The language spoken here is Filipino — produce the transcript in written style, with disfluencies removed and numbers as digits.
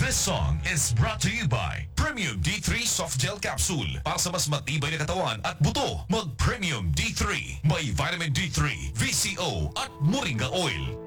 This song is brought to you by Premium D3 Soft Gel Capsule. Para sa mas matibay na katawan at buto, mag Premium D3. May vitamin D3, VCO at Moringa Oil.